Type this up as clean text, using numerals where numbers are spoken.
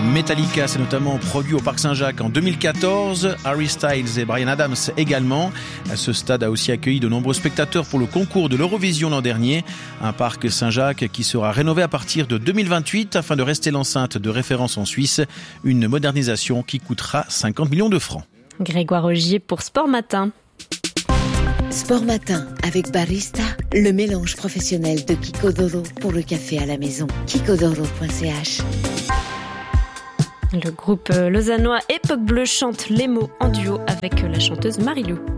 Metallica s'est notamment produit au Parc Saint-Jacques en 2014, Harry Styles et Bryan Adams également. Ce stade a aussi accueilli de nombreux spectateurs pour le concours de l'Eurovision l'an dernier. Un parc Saint-Jacques qui sera rénové à partir de 2028 afin de rester l'enceinte de référence en Suisse. Une modernisation qui coûtera 50 millions de francs. Grégoire Augier pour Sport Matin. Sport Matin avec Barista, le mélange professionnel de Kiko.Doro pour le café à la maison. Kiko.Doro.ch. Le groupe lausannois Époque Bleue chante les mots en duo avec la chanteuse Marie-Lou.